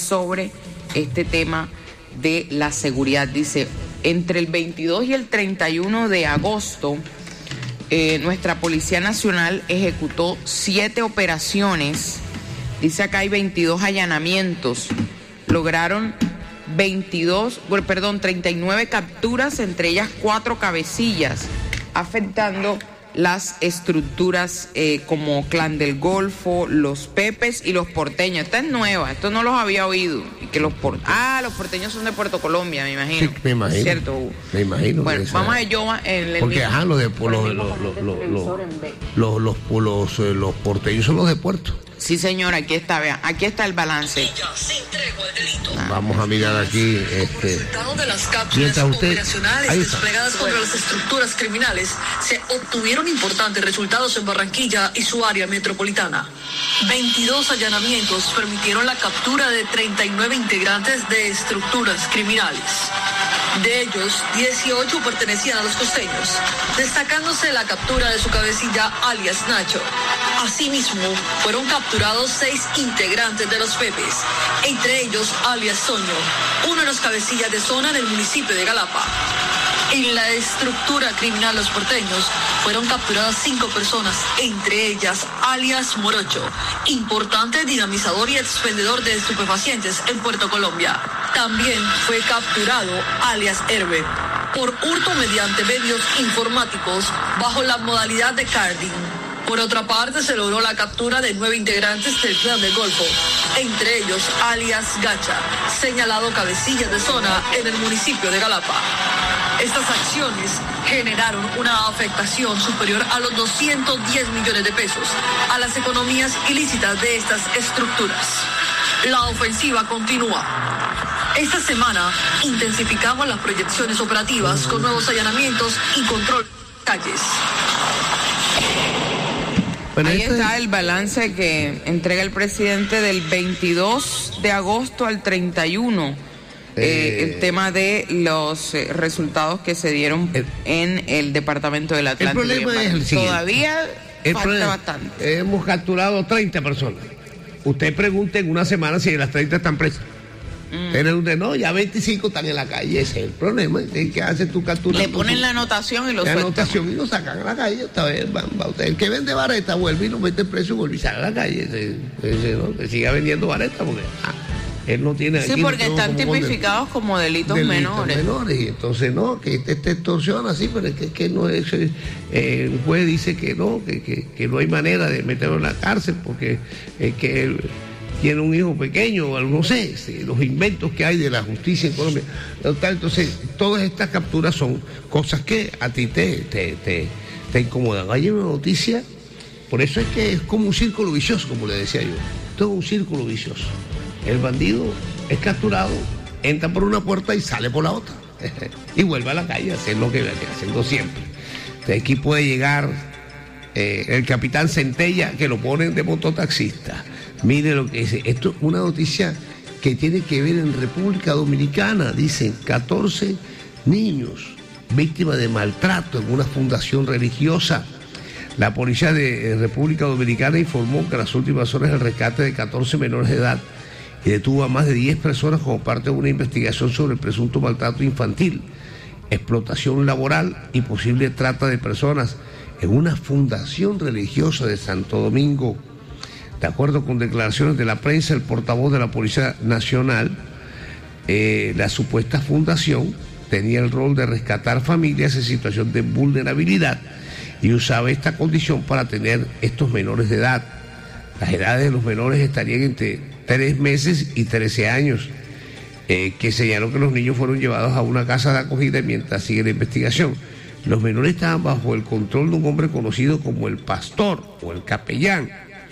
sobre este tema de la seguridad. Dice, entre el 22 y el 31 de agosto, nuestra Policía Nacional ejecutó 7 operaciones. Dice acá hay 22 allanamientos. Lograron 39 capturas, entre ellas 4 cabecillas, afectando las estructuras como Clan del Golfo, los Pepes y los Porteños. Esta es nueva, esto no los había oído. Y que los Porteños son de Puerto Colombia, me imagino. Sí, me imagino. ¿Cierto, Hugo? Me imagino. Bueno, vamos a ver yo porque los porteños son los de Puerto. Sí, señora, aquí está, vean, aquí está el balance. Vamos a mirar aquí. Resultado de las cápsulas Mientras usted, operacionales desplegadas contra las estructuras criminales, se obtuvieron importantes resultados en Barranquilla y su área metropolitana. 22 allanamientos permitieron la captura de 39 integrantes de estructuras criminales. De ellos, 18 pertenecían a los costeños, destacándose la captura de su cabecilla, alias Nacho. Asimismo, fueron capturados 6 integrantes de los Pepes, entre ellos alias Soño, uno de los cabecillas de zona en el municipio de Galapa. En la estructura criminal Los Porteños fueron capturadas 5 personas, entre ellas alias Morocho, importante dinamizador y expendedor de estupefacientes en Puerto Colombia. También fue capturado alias Herbe por hurto mediante medios informáticos bajo la modalidad de carding. Por otra parte, se logró la captura de 9 integrantes del Clan del Golfo, entre ellos alias Gacha, señalado cabecilla de zona en el municipio de Galapa. Estas acciones generaron una afectación superior a los 210 millones de pesos a las economías ilícitas de estas estructuras. La ofensiva continúa. Esta semana intensificamos las proyecciones operativas con nuevos allanamientos y control de calles. Ahí está el balance que entrega el presidente del 22 de agosto al 31. El tema de los resultados que se dieron en el departamento del Atlántico. El problema es el siguiente. Todavía falta bastante. Hemos capturado 30 personas. Usted pregunte en una semana si las 30 están presas. Pero no, ya 25 están en la calle. Ese es el problema. ¿Qué hace tu captura? Le ponen la anotación y lo sueltan. La anotación y lo sacan a la calle. Esta vez va usted. El que vende vareta vuelve y lo mete preso y vuelve y sale a la calle. ¿No? Que siga vendiendo vareta porque él no tiene. Sí, porque están tipificados como delitos menores. Y entonces no, que te extorsiona así, pero es que no es. El juez dice que no, que no hay manera de meterlo en la cárcel porque es que él tiene un hijo pequeño, no sé, los inventos que hay de la justicia en Colombia. Entonces, todas estas capturas son cosas que a ti te incomodan. Hay una noticia, por eso es que es como un círculo vicioso, como le decía yo. Todo un círculo vicioso. El bandido es capturado, entra por una puerta y sale por la otra. Y vuelve a la calle a hacer lo que viene haciendo siempre. Entonces, aquí puede llegar el capitán Centella, que lo ponen de mototaxista. Mire lo que dice. Esto es una noticia que tiene que ver en República Dominicana. Dicen 14 niños víctimas de maltrato en una fundación religiosa. La policía de República Dominicana informó que en las últimas horas el rescate de 14 menores de edad y detuvo a más de 10 personas como parte de una investigación sobre el presunto maltrato infantil, explotación laboral y posible trata de personas en una fundación religiosa de Santo Domingo. De acuerdo con declaraciones de la prensa, el portavoz de la Policía Nacional, la supuesta fundación tenía el rol de rescatar familias en situación de vulnerabilidad y usaba esta condición para tener estos menores de edad. Las edades de los menores estarían entre 3 meses y 13 años, que señaló que los niños fueron llevados a una casa de acogida mientras sigue la investigación. Los menores estaban bajo el control de un hombre conocido como el pastor o el capellán.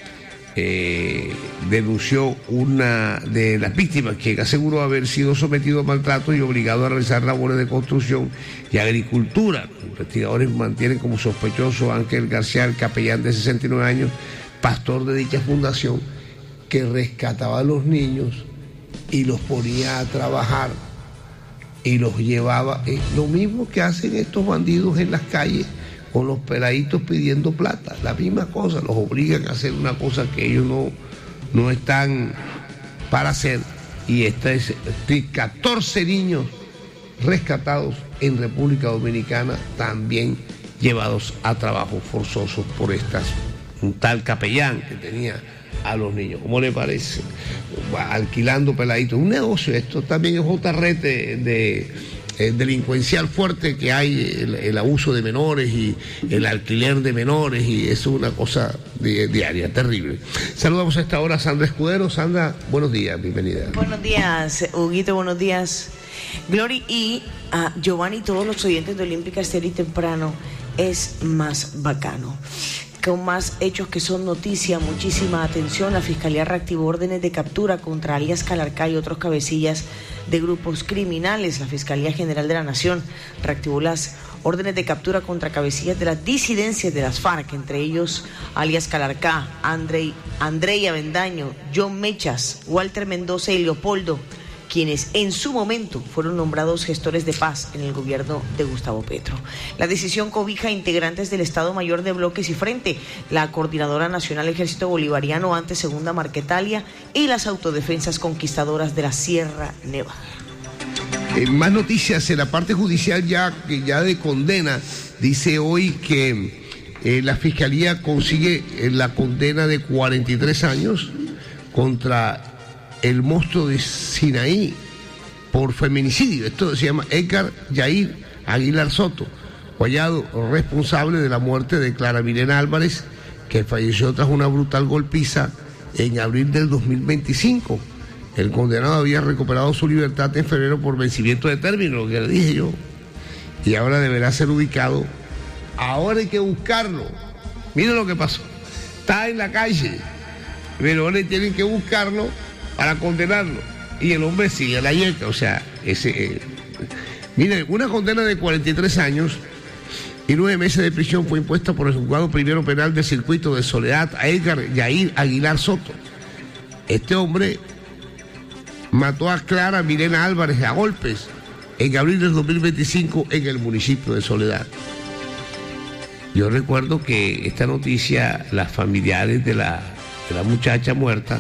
Denunció una de las víctimas, quien aseguró haber sido sometido a maltrato y obligado a realizar labores de construcción y agricultura. Los investigadores mantienen como sospechoso a Ángel García, el capellán de 69 años, pastor de dicha fundación, que rescataba a los niños y los ponía a trabajar y los llevaba. Lo mismo que hacen estos bandidos en las calles con los peladitos pidiendo plata, la misma cosa, los obligan a hacer una cosa que ellos no están para hacer y esta es de 14 niños rescatados en República Dominicana, también llevados a trabajo forzoso por un tal capellán que tenía a los niños. ¿Cómo le parece? Alquilando peladitos. Un negocio, esto también es otra red de delincuencial fuerte que hay, el abuso de menores y el alquiler de menores, y eso es una cosa diaria, terrible. Saludamos a esta hora a Sandra Escudero. Sandra, buenos días, bienvenida. Buenos días, Huguito, buenos días, Glory, y a Giovanni y todos los oyentes de Olímpica Estéreo y Temprano. Es más bacano, con más hechos que son noticia. Muchísima atención. La Fiscalía reactivó órdenes de captura contra alias Calarcá y otros cabecillas de grupos criminales. La Fiscalía General de la Nación reactivó las órdenes de captura contra cabecillas de las disidencias de las FARC, entre ellos alias Calarcá, Andrei Avendaño, John Mechas, Walter Mendoza y Leopoldo, quienes en su momento fueron nombrados gestores de paz en el gobierno de Gustavo Petro. La decisión cobija a integrantes del Estado Mayor de Bloques y Frente, la Coordinadora Nacional Ejército Bolivariano ante Segunda Marquetalia y las autodefensas conquistadoras de la Sierra Nevada. Más noticias en la parte judicial ya de condena. Dice hoy que la Fiscalía consigue la condena de 43 años contra el monstruo de Sinaí por feminicidio. Esto se llama Edgar Yair Aguilar Soto, hallado responsable de la muerte de Clara Milena Álvarez, que falleció tras una brutal golpiza en abril del 2025. El condenado había recuperado su libertad en febrero por vencimiento de término, lo que le dije yo, y ahora deberá ser ubicado. Ahora hay que buscarlo. Miren lo que pasó. Está en la calle, pero ahora tienen que buscarlo para condenarlo, y el hombre sigue a la yeca. O sea, miren, una condena de 43 años y 9 meses de prisión fue impuesta por el juzgado primero penal del circuito de Soledad a Edgar Yair Aguilar Soto. Este hombre mató a Clara Milena Álvarez a golpes en abril del 2025 en el municipio de Soledad. Yo recuerdo que esta noticia, las familiares de la muchacha muerta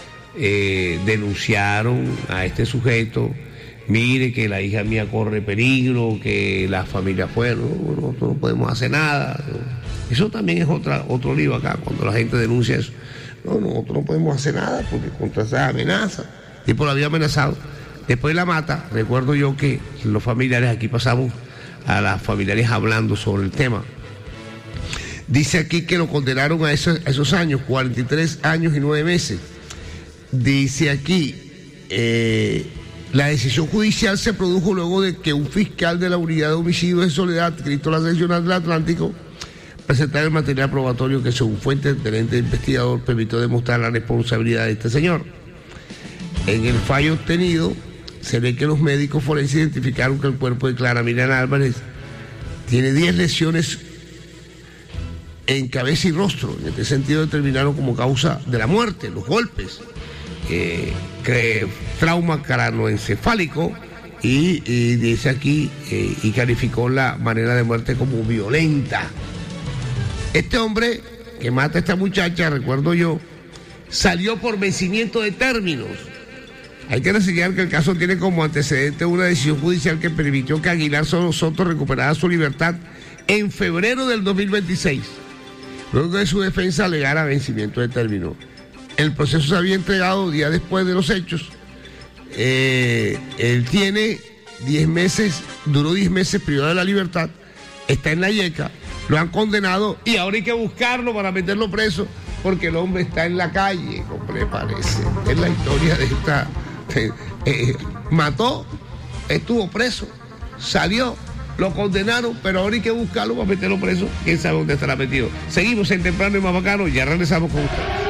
denunciaron a este sujeto. Mire que la hija mía corre peligro, que la familia fue, nosotros no podemos hacer nada. Eso también es otro lío acá, cuando la gente denuncia eso. Nosotros no podemos hacer nada porque contra esa amenaza. Y por la había amenazado. Después la mata. Recuerdo yo que los familiares, aquí pasamos a las familiares hablando sobre el tema. Dice aquí que lo condenaron a esos años, 43 años y 9 meses. Dice aquí, la decisión judicial se produjo luego de que un fiscal de la Unidad de Homicidios de Soledad, adscrito a la Seccional del Atlántico, presentara el material probatorio que, según fuentes del ente investigador, permitió demostrar la responsabilidad de este señor. En el fallo obtenido, se ve que los médicos forenses identificaron que el cuerpo de Clara Milena Álvarez tiene 10 lesiones en cabeza y rostro. En este sentido determinaron como causa de la muerte los golpes, trauma cranoencefálico, y dice aquí, y calificó la manera de muerte como violenta. Este hombre que mata a esta muchacha, recuerdo yo, salió por vencimiento de términos. Hay que reseñar que el caso tiene como antecedente una decisión judicial que permitió que Aguilar Soto recuperara su libertad en febrero del 2026, luego de su defensa alegara vencimiento de término. El proceso se había entregado días después de los hechos. Él tiene 10 meses, duró 10 meses privado de la libertad, está en la yeca, lo han condenado y ahora hay que buscarlo para meterlo preso porque el hombre está en la calle, como le parece. Es la historia de esta... mató, estuvo preso, salió, lo condenaron, pero ahora hay que buscarlo para meterlo preso. Quién sabe dónde estará metido. Seguimos en Temprano y Más Bacano, ya regresamos con ustedes.